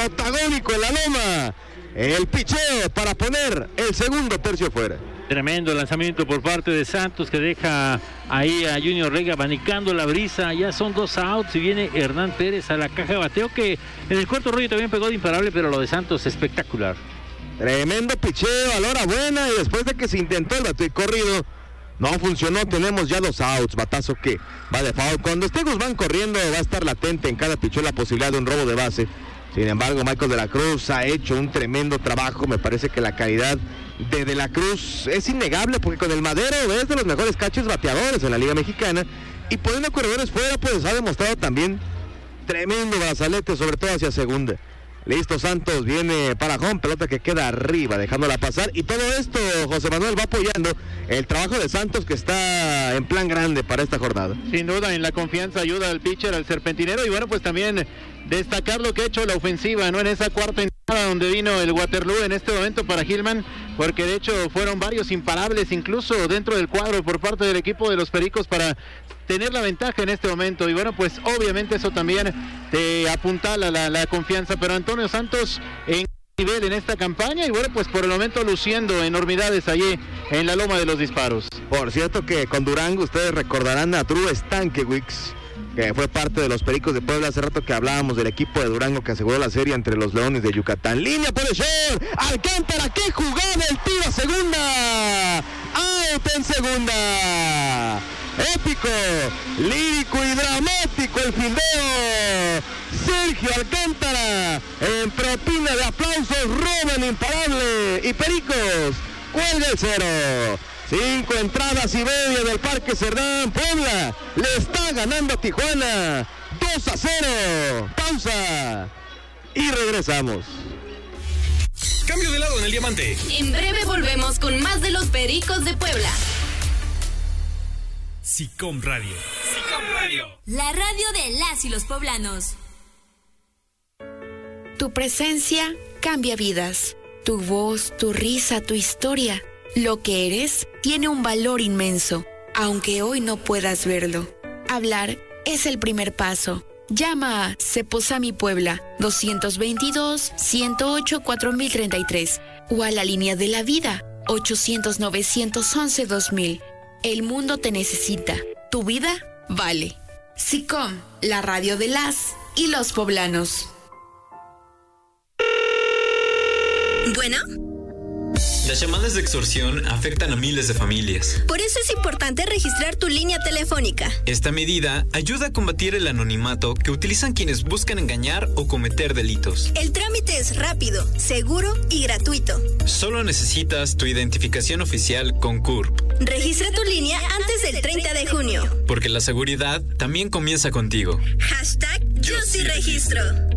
protagónico en la loma. El picheo para poner el segundo tercio fuera. Tremendo lanzamiento por parte de Santos que deja ahí a Junior Rega abanicando la brisa. Ya son 2 outs y viene Hernán Pérez a la caja de bateo, que en el cuarto rollo también pegó de imparable, pero lo de Santos espectacular. Tremendo picheo a la hora buena, y después de que se intentó el bateo corrido, no funcionó. Tenemos ya 2 outs, batazo que va de foul. Cuando esté Guzmán corriendo va a estar latente en cada picheo la posibilidad de un robo de base. Sin embargo, Michael de la Cruz ha hecho un tremendo trabajo. Me parece que la calidad de la Cruz es innegable, porque con el Madero es de los mejores catchers bateadores en la Liga Mexicana, y poniendo corredores fuera pues ha demostrado también tremendo brazalete, sobre todo hacia segunda. Listo, Santos viene para home, pelota que queda arriba, dejándola pasar, y todo esto, José Manuel, va apoyando el trabajo de Santos, que está en plan grande para esta jornada. Sin duda, en la confianza ayuda al pitcher, al serpentinero, y bueno, pues también destacar lo que ha hecho la ofensiva, ¿no? En esa cuarta entrada donde vino el Waterloo en este momento para Gilman, porque de hecho fueron varios imparables, incluso dentro del cuadro por parte del equipo de los Pericos, para tener la ventaja en este momento. Y bueno, pues obviamente eso también te apuntala la confianza, pero Antonio Santos en nivel en esta campaña, y bueno, pues por el momento luciendo enormidades allí en la loma de los disparos. Por cierto que con Durango ustedes recordarán a Drew Stankiewicz, que fue parte de los Pericos de Puebla. Hace rato que hablábamos del equipo de Durango que aseguró la serie entre los Leones de Yucatán. Línea por el short, Alcántara, qué jugada, el tiro a segunda, out en segunda. Épico, lírico y dramático el fildeo. Sergio Alcántara en propina de aplausos, roban imparable, y Pericos cuelga el 0. 5 entradas y media del Parque Cerdán. Puebla le está ganando a Tijuana 2-0. Pausa y regresamos. Cambio de lado en el diamante. En breve volvemos con más de los Pericos de Puebla. SICOM Radio. SICOM Radio. La radio de las y los poblanos. Tu presencia cambia vidas. Tu voz, tu risa, tu historia. Lo que eres tiene un valor inmenso, aunque hoy no puedas verlo. Hablar es el primer paso. Llama a Ceposami Puebla 222-108-4033 o a la línea de la vida 800-911-2000. El mundo te necesita. Tu vida vale. SICOM, la radio de las y los poblanos. Bueno. Las llamadas de extorsión afectan a miles de familias. Por eso es importante registrar tu línea telefónica. Esta medida ayuda a combatir el anonimato que utilizan quienes buscan engañar o cometer delitos. El trámite es rápido, seguro y gratuito. Solo necesitas tu identificación oficial con CURP. Registra tu línea antes del 30 de junio. Porque la seguridad también comienza contigo. #YoSíRegistro.